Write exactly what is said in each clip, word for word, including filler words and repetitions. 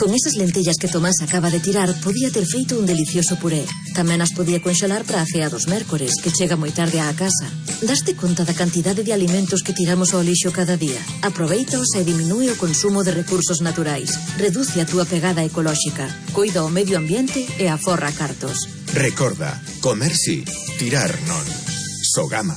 Con esas lentellas que Tomás acaba de tirar, podía ter feito un delicioso puré. Tamén as podía conxelar para a cea dos mércores, que chega moi tarde á casa. Daste conta da cantidade de alimentos que tiramos ao lixo cada día? Aproveitaos e diminúe o consumo de recursos naturais. Reduce a túa pegada ecolóxica. Cuida o medio ambiente e aforra cartos. Recorda, comer sí, tirar non. Sogama.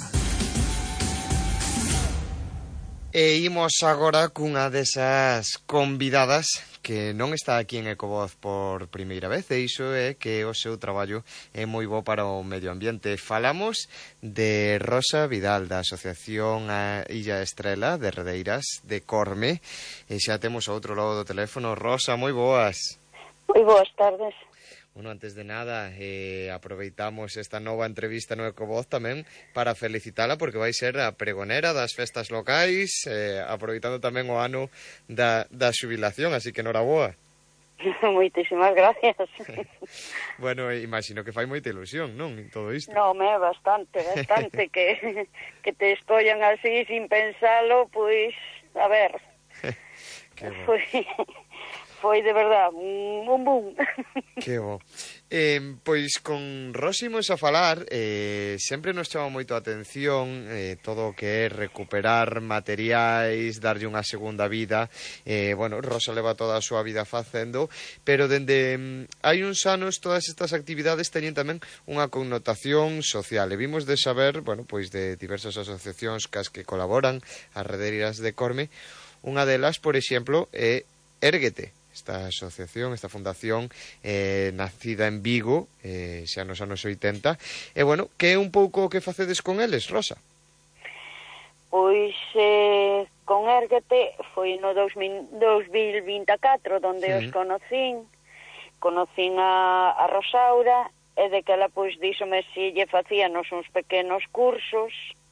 E imos agora cunha desas convidadas que non está aquí en Ecovoz por primeira vez, e iso é que o seu traballo é moi bo para o medio ambiente. Falamos de Rosa Vidal, da Asociación a Illa Estrela de Redeiras de Corme, e xa temos ao outro lado do teléfono. Rosa, moi boas. Moi boas tardes. Bueno, antes de nada, eh, aproveitamos esta nova entrevista no Ecovoz tamén para felicitala, porque vai ser a pregonera das festas locais, eh, aproveitando tamén o ano da, da xubilación, así que noraboa. Moitísimas gracias. Bueno, imagino que fai moita ilusión, non? Todo isto. Non, me bastante, bastante que, que te escollan así sin pensalo, pois, a ver. Que bo. Foi... Foi de verdad un boom. Que bo. Eh, pois con Rosa imos a falar, eh, sempre nos chama moito a atención eh, todo o que é recuperar materiais, darlle unha segunda vida. Eh, bueno, Rosa leva toda a súa vida facendo, pero dende mm, hai uns anos todas estas actividades teñen tamén unha connotación social. E vimos de saber, bueno, pois de diversas asociacións cas que colaboran, as Redeiras de Corme. Unha delas, por exemplo, é Érguete. Esta asociación, esta fundación eh, nacida en Vigo, eh, xa nos anos oitenta. E, bueno, que é un pouco o que facedes con eles, Rosa? Pois, eh, con Érguete foi no dos mil vinte e catro, donde sí. os conocín. Conocín a, a Rosaura, e de que ela, pois, díxome si lle facíanos uns pequenos cursos.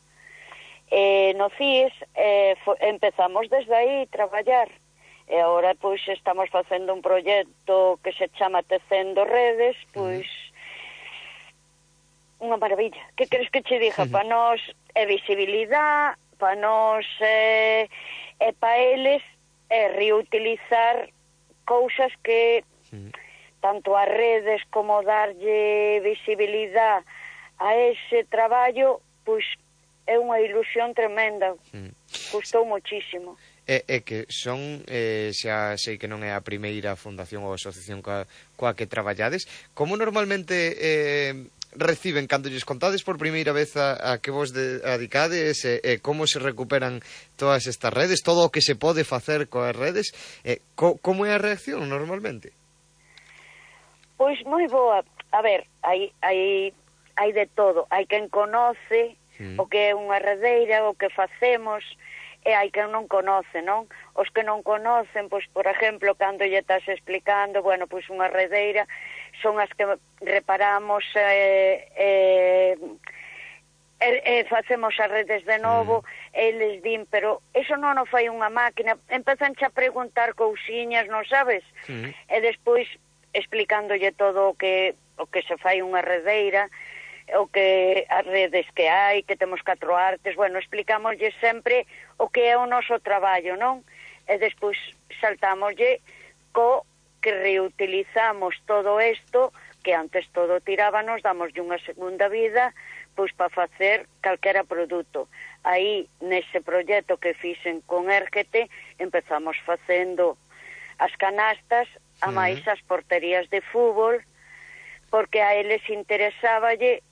E no C I S eh, fo, empezamos desde aí traballar. E agora, pois, estamos facendo un proxecto que se chama Tecendo Redes, pois, uh-huh. unha maravilla. Que queres que che diga? Uh-huh. Para nós é visibilidade, para nós é, é para eles é reutilizar cousas que uh-huh. tanto as redes como darlle visibilidade a ese traballo, pois, é unha ilusión tremenda. Uh-huh. Gustou muchísimo. É, é que son, eh, xa sei que non é a primeira fundación ou asociación coa, coa que traballades. Como normalmente eh, reciben, cando lles contades por primeira vez a, a que vos dedicades, e eh, eh, como se recuperan todas estas redes, todo o que se pode facer coas redes, eh, co, como é a reacción normalmente? Pois moi boa. A ver, hai, hai, hai de todo. Hai quen conoce mm. o que é unha redeira, o que facemos, e hai quen non conoce, non? Os que non conocen, pois, por exemplo, cando lle estás explicando, bueno, pois unha redeira son as que reparamos e eh, eh, eh, facemos as redes de novo, mm. eles din, pero eso non o fai unha máquina, empezan a preguntar cousiñas, non sabes? Mm. E despois explicándolle todo o que o que se fai unha redeira, o que as redes que hai, que temos catro artes, bueno, explicámoslle sempre o que é o noso traballo, non? E despois saltámoslle co que reutilizamos todo isto, que antes todo tirábanos, damoslle unha segunda vida, pois para facer calquera produto. Aí, nese proxecto que fixen con Érguete, empezamos facendo as canastas, a máis as porterías de fútbol, porque a eles interesáballe